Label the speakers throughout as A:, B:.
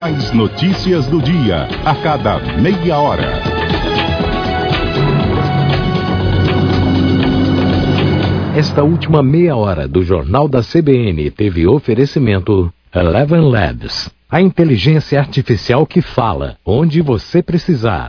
A: As notícias do dia, a cada meia hora.
B: Esta última meia hora do Jornal da CBN teve oferecimento Eleven Labs, a inteligência artificial que fala onde você precisar.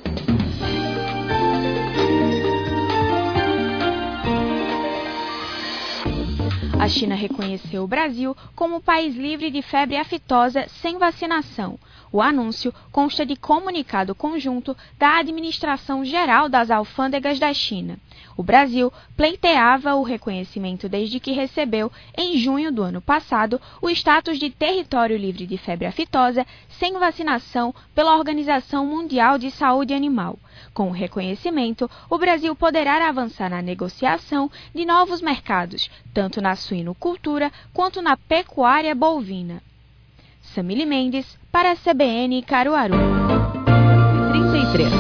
C: A China reconheceu o Brasil como país livre de febre aftosa sem vacinação. O anúncio consta de comunicado conjunto da Administração Geral das Alfândegas da China. O Brasil pleiteava o reconhecimento desde que recebeu, em junho do ano passado, o status de território livre de febre aftosa sem vacinação pela Organização Mundial de Saúde Animal. Com o reconhecimento, o Brasil poderá avançar na negociação de novos mercados, tanto na suinocultura quanto na pecuária bovina. Samile Mendes, para a CBN Caruaru. 33.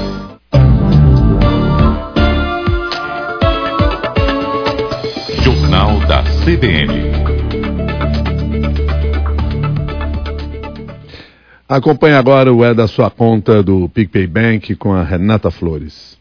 A: Jornal da CBN.
D: Acompanhe agora o É da Sua Conta do PicPay Bank com a Renata Flores.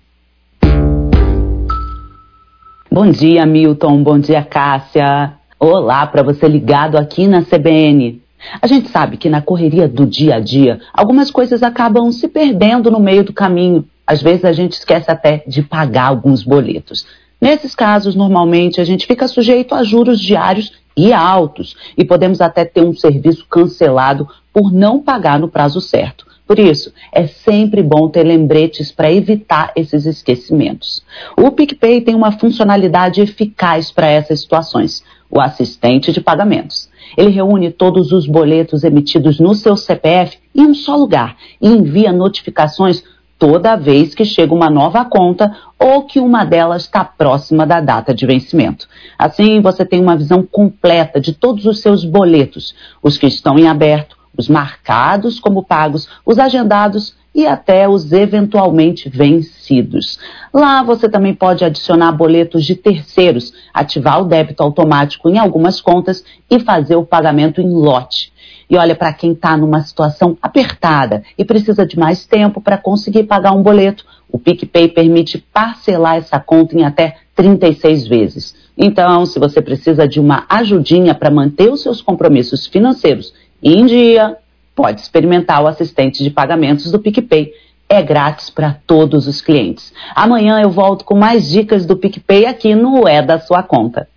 E: Bom dia, Milton. Bom dia, Cássia. Olá para você ligado aqui na CBN. A gente sabe que na correria do dia a dia, algumas coisas acabam se perdendo no meio do caminho. Às vezes a gente esquece até de pagar alguns boletos. Nesses casos, normalmente, a gente fica sujeito a juros diários e altos e podemos até ter um serviço cancelado por não pagar no prazo certo. Por isso, é sempre bom ter lembretes para evitar esses esquecimentos. O PicPay tem uma funcionalidade eficaz para essas situações, o assistente de pagamentos. Ele reúne todos os boletos emitidos no seu CPF em um só lugar e envia notificações toda vez que chega uma nova conta ou que uma delas está próxima da data de vencimento. Assim, você tem uma visão completa de todos os seus boletos, os que estão em aberto, os marcados como pagos, os agendados e até os eventualmente vencidos. Lá você também pode adicionar boletos de terceiros, ativar o débito automático em algumas contas e fazer o pagamento em lote. E olha, para quem está numa situação apertada e precisa de mais tempo para conseguir pagar um boleto, o PicPay permite parcelar essa conta em até 36 vezes. Então, se você precisa de uma ajudinha para manter os seus compromissos financeiros em dia, pode experimentar o assistente de pagamentos do PicPay. É grátis para todos os clientes. Amanhã eu volto com mais dicas do PicPay aqui no É da Sua Conta.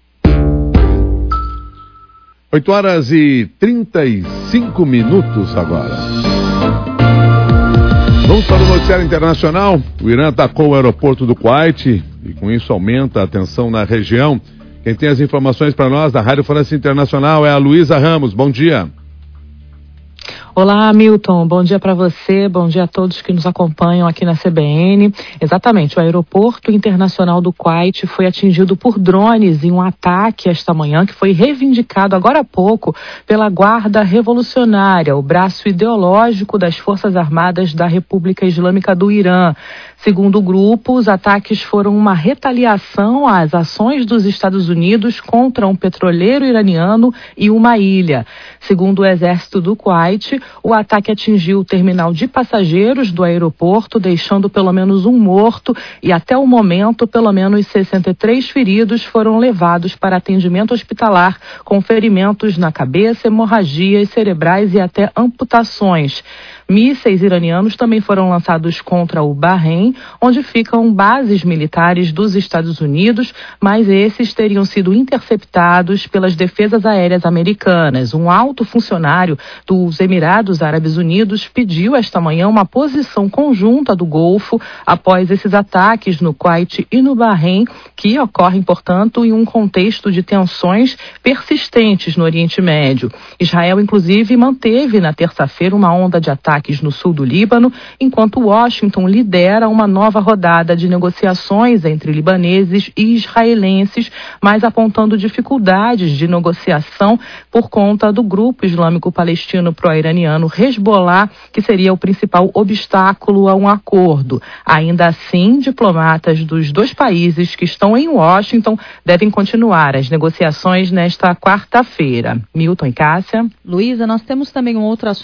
D: 8 horas e 35 minutos agora. Vamos para o noticiário internacional. O Irã atacou o aeroporto do Kuwait e com isso aumenta a tensão na região. Quem tem as informações para nós da Rádio França Internacional é a Luísa Ramos. Bom dia.
F: Olá, Milton. Bom dia para você, bom dia a todos que nos acompanham aqui na CBN. Exatamente, o aeroporto internacional do Kuwait foi atingido por drones em um ataque esta manhã que foi reivindicado agora há pouco pela Guarda Revolucionária, o braço ideológico das Forças Armadas da República Islâmica do Irã. Segundo o grupo, os ataques foram uma retaliação às ações dos Estados Unidos contra um petroleiro iraniano e uma ilha. Segundo o exército do Kuwait, o ataque atingiu o terminal de passageiros do aeroporto, deixando pelo menos um morto e até o momento pelo menos 63 feridos foram levados para atendimento hospitalar com ferimentos na cabeça, hemorragias cerebrais e até amputações. Mísseis iranianos também foram lançados contra o Bahrein, onde ficam bases militares dos Estados Unidos, mas esses teriam sido interceptados pelas defesas aéreas americanas. Um alto funcionário dos Emirados Árabes Unidos pediu esta manhã uma posição conjunta do Golfo após esses ataques no Kuwait e no Bahrein, que ocorrem, portanto, em um contexto de tensões persistentes no Oriente Médio. Israel, inclusive, manteve na terça-feira uma onda de ataques no sul do Líbano, enquanto Washington lidera uma nova rodada de negociações entre libaneses e israelenses, mas apontando dificuldades de negociação por conta do grupo islâmico palestino pró-iraniano Hezbollah, que seria o principal obstáculo a um acordo. Ainda assim, diplomatas dos dois países que estão em Washington devem continuar as negociações nesta quarta-feira. Milton e Cássia.
G: Luísa, nós temos também um outro assunto